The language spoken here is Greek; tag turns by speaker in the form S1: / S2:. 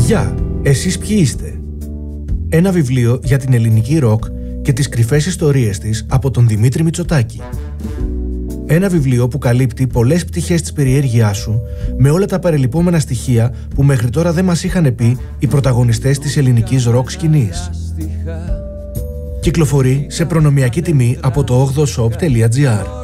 S1: Γεια, εσείς ποιοι είστε? Ένα βιβλίο για την ελληνική ροκ και τις κρυφές ιστορίες της από τον Δημήτρη Μητσοτάκη. Ένα βιβλίο που καλύπτει πολλές πτυχές της περιέργειάς σου με όλα τα παρελειπόμενα στοιχεία που μέχρι τώρα δεν μας είχαν πει οι πρωταγωνιστές της ελληνικής ροκ σκηνής. Κυκλοφορεί σε προνομιακή τιμή από το 8shop.gr.